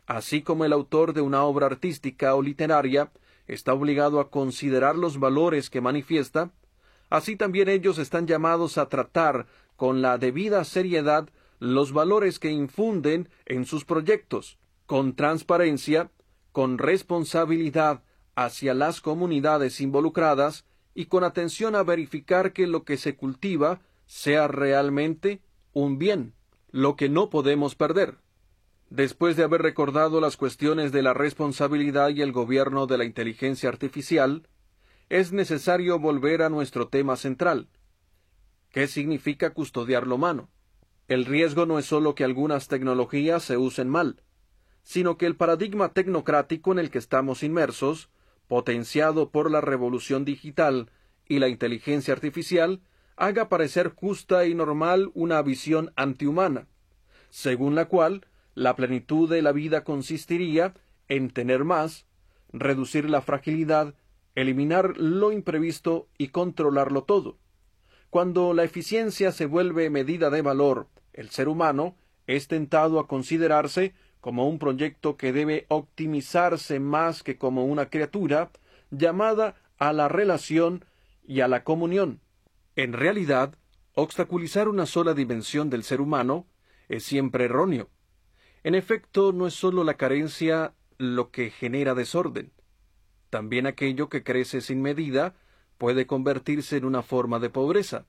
Así como el autor de una obra artística o literaria está obligado a considerar los valores que manifiesta, así también ellos están llamados a tratar con la debida seriedad los valores que infunden en sus proyectos, con transparencia, con responsabilidad hacia las comunidades involucradas y con atención a verificar que lo que se cultiva sea realmente un bien, lo que no podemos perder. Después de haber recordado las cuestiones de la responsabilidad y el gobierno de la inteligencia artificial, es necesario volver a nuestro tema central. ¿Qué significa custodiar lo humano? El riesgo no es solo que algunas tecnologías se usen mal, sino que el paradigma tecnocrático en el que estamos inmersos, potenciado por la revolución digital y la inteligencia artificial, haga parecer justa y normal una visión antihumana, según la cual la plenitud de la vida consistiría en tener más, reducir la fragilidad, eliminar lo imprevisto y controlarlo todo. Cuando la eficiencia se vuelve medida de valor, el ser humano es tentado a considerarse como un proyecto que debe optimizarse más que como una criatura llamada a la relación y a la comunión. En realidad, obstaculizar una sola dimensión del ser humano es siempre erróneo. En efecto, no es sólo la carencia lo que genera desorden. También aquello que crece sin medida puede convertirse en una forma de pobreza.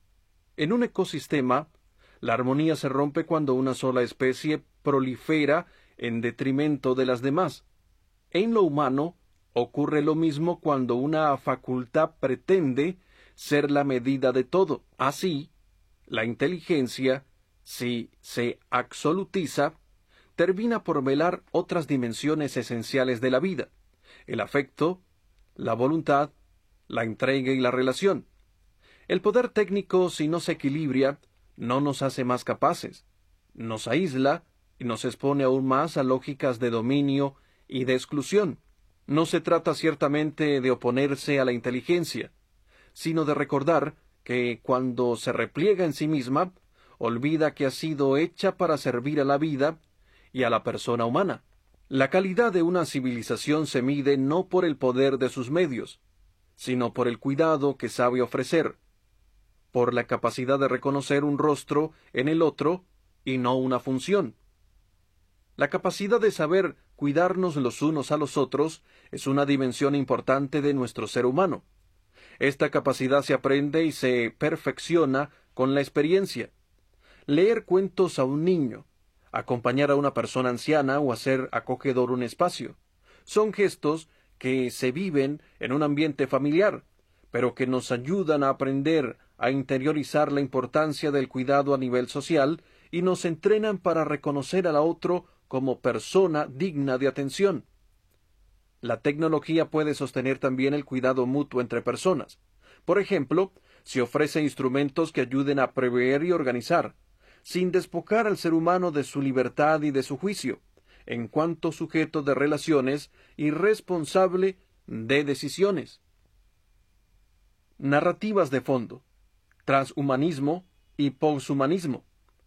En un ecosistema, la armonía se rompe cuando una sola especie prolifera en detrimento de las demás. En lo humano ocurre lo mismo cuando una facultad pretende ser la medida de todo. Así, la inteligencia, si se absolutiza, termina por velar otras dimensiones esenciales de la vida: el afecto, la voluntad, la entrega y la relación. El poder técnico, si no se equilibra, no nos hace más capaces, nos aísla y nos expone aún más a lógicas de dominio y de exclusión. No se trata ciertamente de oponerse a la inteligencia, sino de recordar que cuando se repliega en sí misma, olvida que ha sido hecha para servir a la vida y a la persona humana. La calidad de una civilización se mide no por el poder de sus medios, sino por el cuidado que sabe ofrecer, por la capacidad de reconocer un rostro en el otro y no una función. La capacidad de saber cuidarnos los unos a los otros es una dimensión importante de nuestro ser humano. Esta capacidad se aprende y se perfecciona con la experiencia. Leer cuentos a un niño, acompañar a una persona anciana o hacer acogedor un espacio, son gestos que se viven en un ambiente familiar, pero que nos ayudan a aprender a interiorizar la importancia del cuidado a nivel social y nos entrenan para reconocer al otro como persona digna de atención. La tecnología puede sostener también el cuidado mutuo entre personas. Por ejemplo, si ofrece instrumentos que ayuden a prever y organizar, sin despojar al ser humano de su libertad y de su juicio, en cuanto sujeto de relaciones y responsable de decisiones. Narrativas de fondo: transhumanismo y poshumanismo.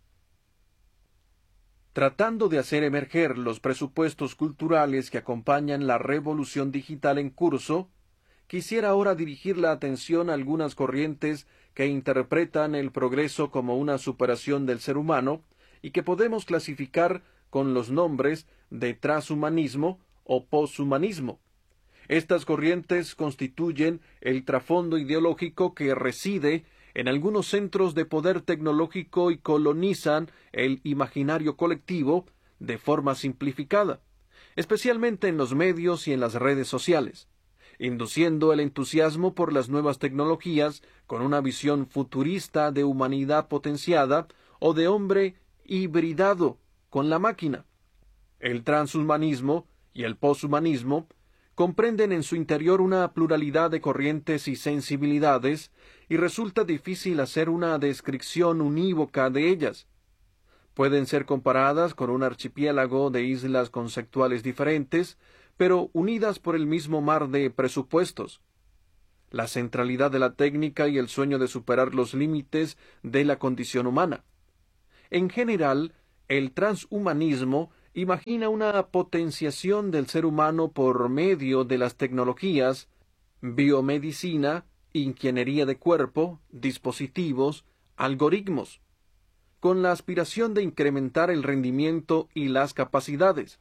Tratando de hacer emerger los presupuestos culturales que acompañan la revolución digital en curso, quisiera ahora dirigir la atención a algunas corrientes que interpretan el progreso como una superación del ser humano y que podemos clasificar con los nombres de transhumanismo o poshumanismo. Estas corrientes constituyen el trasfondo ideológico que reside en algunos centros de poder tecnológico y colonizan el imaginario colectivo de forma simplificada, especialmente en los medios y en las redes sociales, induciendo el entusiasmo por las nuevas tecnologías con una visión futurista de humanidad potenciada o de hombre hibridado con la máquina. El transhumanismo y el poshumanismo comprenden en su interior una pluralidad de corrientes y sensibilidades, y resulta difícil hacer una descripción unívoca de ellas. Pueden ser comparadas con un archipiélago de islas conceptuales diferentes, pero unidas por el mismo mar de presupuestos. La centralidad de la técnica y el sueño de superar los límites de la condición humana. En general, el transhumanismo imagina una potenciación del ser humano por medio de las tecnologías, biomedicina, ingeniería de cuerpo, dispositivos, algoritmos, con la aspiración de incrementar el rendimiento y las capacidades.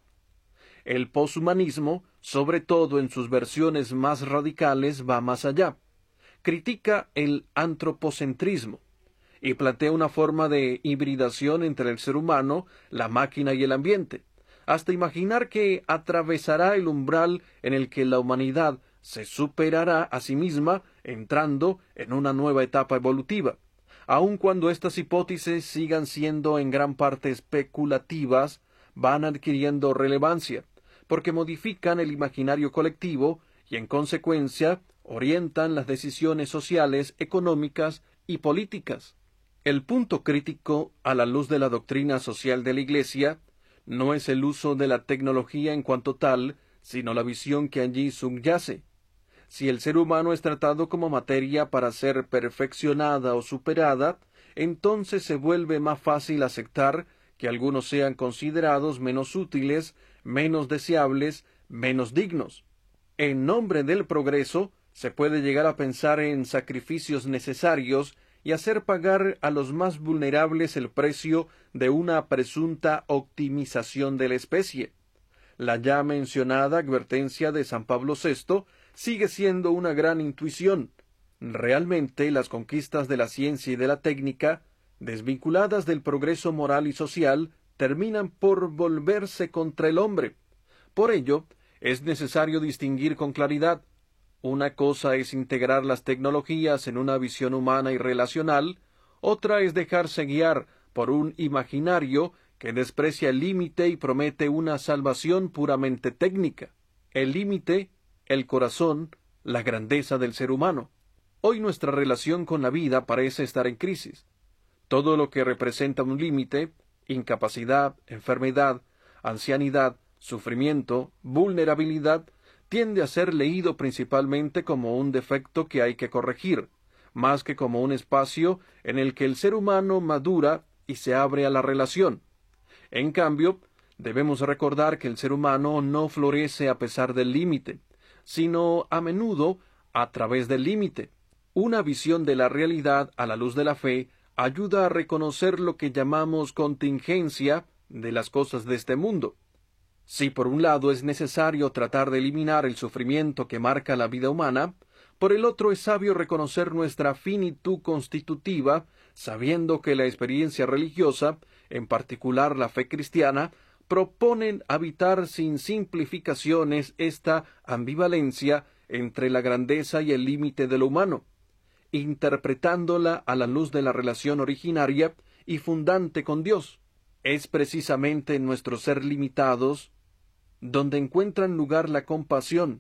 El poshumanismo, sobre todo en sus versiones más radicales, va más allá. Critica el antropocentrismo y plantea una forma de hibridación entre el ser humano, la máquina y el ambiente, hasta imaginar que atravesará el umbral en el que la humanidad se superará a sí misma, entrando en una nueva etapa evolutiva, aun cuando estas hipótesis sigan siendo en gran parte especulativas, van adquiriendo relevancia, porque modifican el imaginario colectivo y, en consecuencia, orientan las decisiones sociales, económicas y políticas. El punto crítico, a la luz de la doctrina social de la Iglesia, no es el uso de la tecnología en cuanto tal, sino la visión que allí subyace. Si el ser humano es tratado como materia para ser perfeccionada o superada, entonces se vuelve más fácil aceptar que algunos sean considerados menos útiles, menos deseables, menos dignos. En nombre del progreso, se puede llegar a pensar en sacrificios necesarios y hacer pagar a los más vulnerables el precio de una presunta optimización de la especie. La ya mencionada advertencia de San Pablo VI sigue siendo una gran intuición. Realmente las conquistas de la ciencia y de la técnica, desvinculadas del progreso moral y social, terminan por volverse contra el hombre. Por ello, es necesario distinguir con claridad. Una cosa es integrar las tecnologías en una visión humana y relacional, otra es dejarse guiar por un imaginario que desprecia el límite y promete una salvación puramente técnica. El límite, el corazón, la grandeza del ser humano. Hoy nuestra relación con la vida parece estar en crisis. Todo lo que representa un límite, incapacidad, enfermedad, ancianidad, sufrimiento, vulnerabilidad, tiende a ser leído principalmente como un defecto que hay que corregir, más que como un espacio en el que el ser humano madura y se abre a la relación. En cambio, debemos recordar que el ser humano no florece a pesar del límite, sino a menudo a través del límite. Una visión de la realidad a la luz de la fe ayuda a reconocer lo que llamamos contingencia de las cosas de este mundo. Si por un lado es necesario tratar de eliminar el sufrimiento que marca la vida humana, por el otro es sabio reconocer nuestra finitud constitutiva, sabiendo que la experiencia religiosa, en particular la fe cristiana, proponen habitar sin simplificaciones esta ambivalencia entre la grandeza y el límite de lo humano, interpretándola a la luz de la relación originaria y fundante con Dios. Es precisamente en nuestro ser limitados donde encuentran lugar la compasión,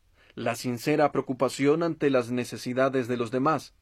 la sincera preocupación ante las necesidades de los demás,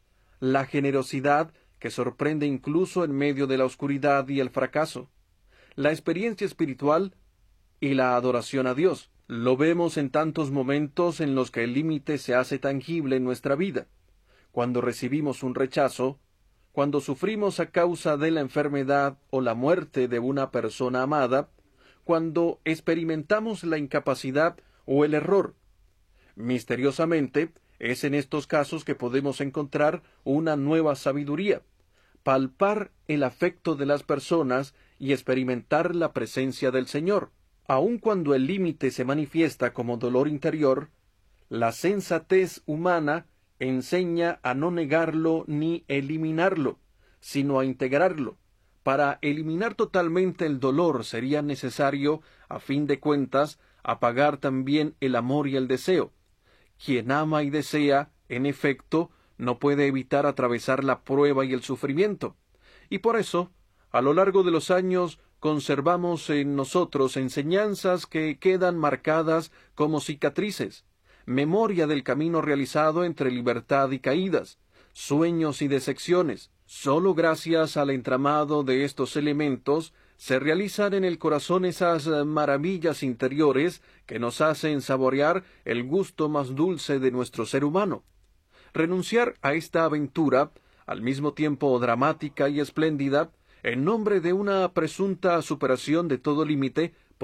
la generosidad que sorprende incluso en medio de la oscuridad y el fracaso, la experiencia espiritual y la adoración a Dios. Lo vemos en tantos momentos en los que el límite se hace tangible en nuestra vida, cuando recibimos un rechazo, cuando sufrimos a causa de la enfermedad o la muerte de una persona amada, cuando experimentamos la incapacidad o el error. Misteriosamente, es en estos casos que podemos encontrar una nueva sabiduría, palpar el afecto de las personas y experimentar la presencia del Señor. Aun cuando el límite se manifiesta como dolor interior, la sensatez humana enseña a no negarlo ni eliminarlo, sino a integrarlo. Para eliminar totalmente el dolor sería necesario, a fin de cuentas, apagar también el amor y el deseo. Quien ama y desea, en efecto, no puede evitar atravesar la prueba y el sufrimiento. Y por eso, a lo largo de los años, conservamos en nosotros enseñanzas que quedan marcadas como cicatrices, memoria del camino realizado entre libertad y caídas, sueños y decepciones. Sólo gracias al entramado de estos elementos se realizan en el corazón esas maravillas interiores que nos hacen saborear el gusto más dulce de nuestro ser humano. Renunciar a esta aventura, al mismo tiempo dramática y espléndida, en nombre de una presunta superación de todo límite,